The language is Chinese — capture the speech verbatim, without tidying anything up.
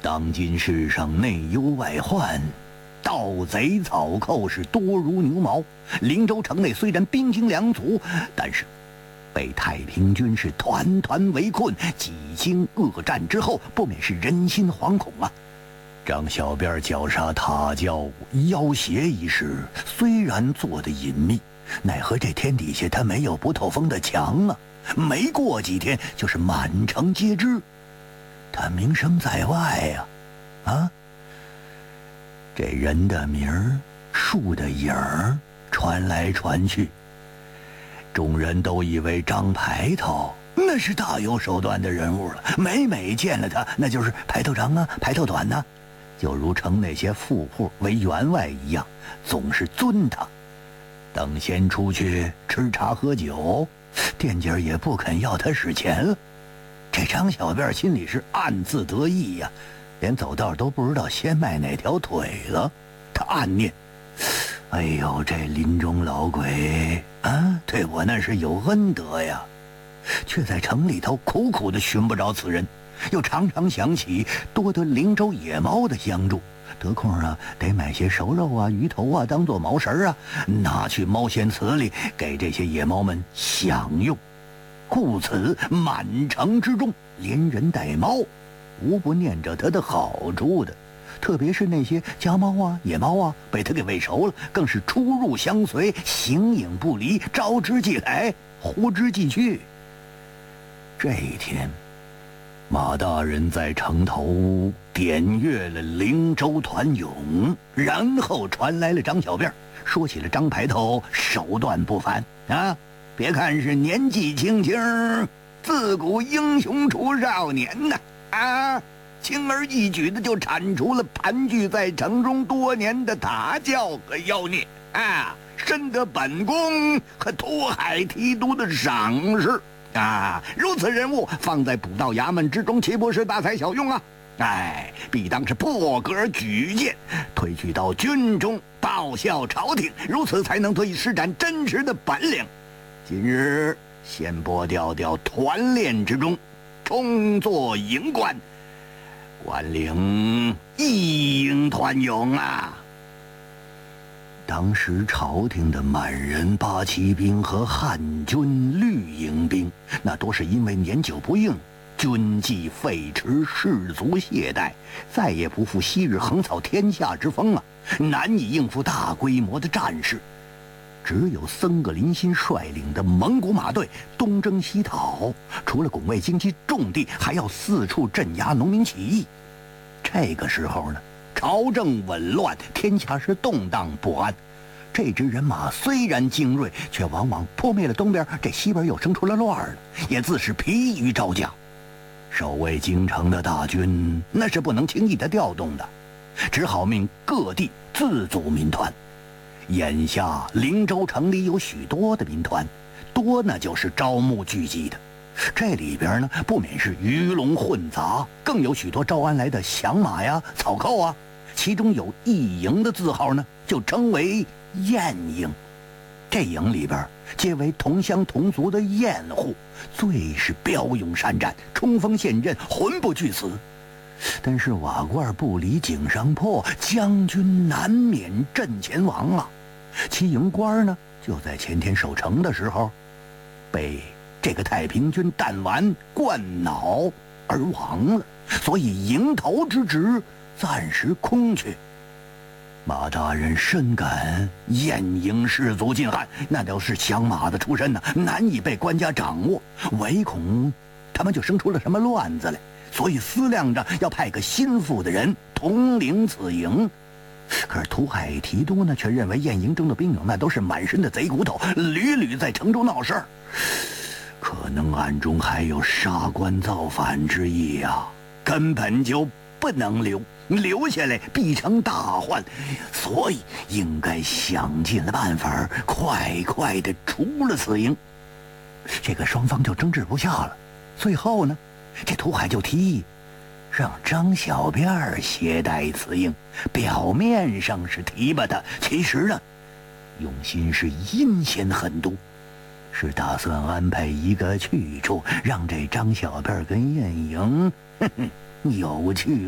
当今世上内忧外患，盗贼草寇是多如牛毛。灵州城内虽然兵精粮足，但是被太平军是团团围困，几经恶战之后，不免是人心惶恐啊。张小辫绞杀塔教要挟一事，虽然做得隐秘，奈何这天底下他没有不透风的墙啊！没过几天，就是满城皆知，他名声在外呀、啊，啊！这人的名儿、树的影儿传来传去，众人都以为张排头那是大有手段的人物了，每每见了他，那就是排头长啊，排头短呐、啊，就如城那些富户为员外一样，总是尊他。等闲出去吃茶喝酒，店家也不肯要他使钱了。这张小辫心里是暗自得意呀、啊，连走道都不知道先迈哪条腿了。他暗念：哎呦，这临终老鬼啊，对我那是有恩德呀，却在城里头苦苦的寻不着此人，又常常想起多得灵州野猫的相助，得空啊得买些熟肉啊、鱼头啊当做毛食啊，拿去猫仙祠里给这些野猫们享用。故此满城之中连人带猫无不念着他的好处的，特别是那些家猫啊、野猫啊，被他给喂熟了，更是出入相随，形影不离，招之即来，呼之即去。这一天，马大人在城头点阅了灵州团咏，然后传来了张小辫，说起了张排头手段不凡啊！别看是年纪轻轻，自古英雄出少年呐啊！轻而易举的就铲除了盘踞在城中多年的塔教和妖孽啊，深得本宫和土海提督的赏识啊！如此人物放在捕盗衙门之中，岂不是大材小用啊？哎，必当是破格举荐，推举到军中报效朝廷，如此才能得以施展真实的本领。今日先拨调调团练之中，充作营官，官领一营团勇啊！当时朝廷的满人八旗兵和汉军绿营兵，那都是因为年久不应，军纪废弛，士卒懈怠，再也不复昔日横扫天下之风啊，难以应付大规模的战事。只有僧格林沁率领的蒙古马队东征西讨，除了拱卫京畿重地，还要四处镇压农民起义。这个时候呢，朝政紊乱，天下是动荡不安。这支人马虽然精锐，却往往破灭了东边，这西边又生出了乱儿，也自是疲于招架。守卫京城的大军那是不能轻易的调动的，只好命各地自组民团。眼下灵州城里有许多的民团，多那就是招募聚集的，这里边呢不免是鱼龙混杂，更有许多招安来的响马呀、草寇啊，其中有一营的字号呢就称为燕营。这营里边皆为同乡同族的燕户，最是骠勇善战，冲锋陷阵，魂不惧死。但是瓦罐不离井上破，将军难免阵前亡啊！其营官呢，就在前天守城的时候，被这个太平军弹丸贯脑而亡了，所以营头之职暂时空缺。马大人深感燕营士卒进汉，那都是响马的出身呢、啊，难以被官家掌握，唯恐他们就生出了什么乱子来。所以思量着要派个心腹的人统领此营。可是土海提督呢，却认为燕营中的兵勇那都是满身的贼骨头，屡屡在城中闹事儿，可能暗中还有杀官造反之意啊，根本就不能留，留下来必成大患，所以应该想尽了办法，快快的除了此营。这个双方就争执不下了，最后呢，这土海就提议让张小辫携带此营，表面上是提拔他，其实呢用心是阴险狠毒，是打算安排一个去处，让这张小辫跟燕营呵呵有趣